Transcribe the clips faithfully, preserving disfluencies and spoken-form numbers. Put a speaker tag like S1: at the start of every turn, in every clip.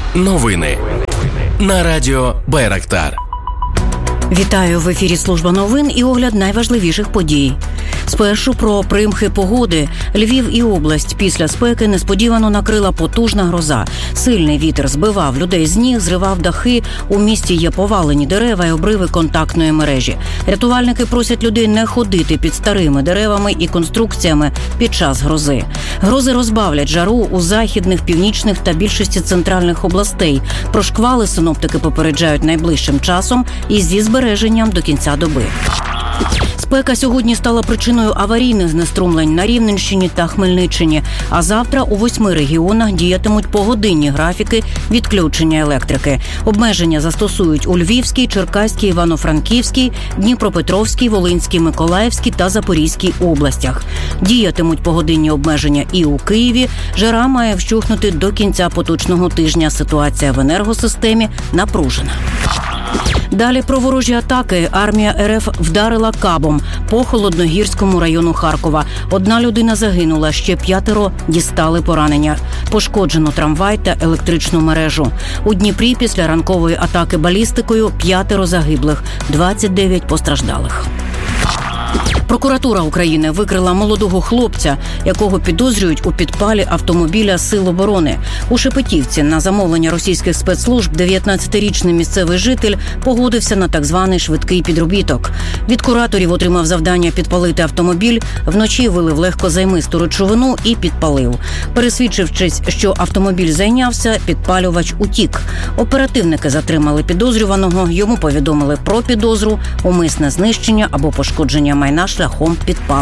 S1: Новини на радіо Байрактар.
S2: Вітаю, в ефірі служба новин і огляд найважливіших подій. Спершу про примхи погоди. Львів і область після спеки несподівано накрила потужна гроза. Сильний вітер збивав людей з ніг, зривав дахи. У місті є повалені дерева і обриви контактної мережі. Рятувальники просять людей не ходити під старими деревами і конструкціями під час грози. Грози розбавлять жару у західних, північних та більшості центральних областей. Про шквали синоптики попереджають найближчим часом і зі збереженням до кінця доби. Спека сьогодні стала причиною аварійних знеструмлень на Рівненщині та Хмельниччині, а завтра у восьми регіонах діятимуть погодинні графіки відключення електрики. Обмеження застосують у Львівській, Черкаській, Івано-Франківській, Дніпропетровській, Волинській, Миколаївській та Запорізькій областях. Діятимуть погодинні обмеження і у Києві. Жара має вщухнути до кінця поточного тижня. Ситуація в енергосистемі напружена. Далі про ворожі атаки. Армія РФ вдарила кабом по Холодногірському району Харкова. Одна людина загинула, ще п'ятеро дістали поранення. Пошкоджено трамвай та електричну мережу. У Дніпрі після ранкової атаки балістикою п'ятеро загиблих, двадцять дев'ять постраждалих. Прокуратура України викрила молодого хлопця, якого підозрюють у підпалі автомобіля Сил оборони. У Шепетівці на замовлення російських спецслужб дев'ятнадцятирічний місцевий житель погодився на так званий швидкий підробіток. Від кураторів отримав завдання підпалити автомобіль, вночі вилив легкозаймисту речовину і підпалив. Пересвідчившись, що автомобіль зайнявся, підпалювач утік. Оперативники затримали підозрюваного, йому повідомили про підозру, умисне знищення або пошкодження майна шляхом підпалу.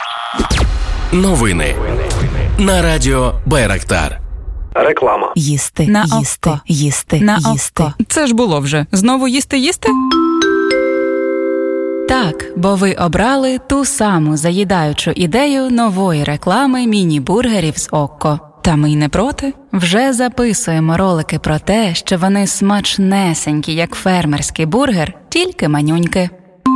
S1: Новини на радіо Байрактар.
S3: Реклама.
S4: Їсти,
S5: на
S4: їсти,
S5: око.
S4: їсти,
S5: на
S4: їсти.
S5: око. Це ж було вже. Знову їсти, їсти?
S4: Так, бо ви обрали ту саму заїдаючу ідею нової реклами міні-бургерів з Окко. Та ми й не проти. Вже записуємо ролики про те, що вони смачнесенькі, як фермерський бургер, тільки манюньки.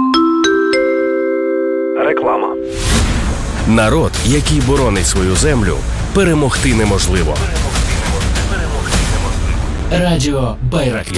S3: Реклама.
S1: Народ, який боронить свою землю, перемогти неможливо. Радіо Байрактар.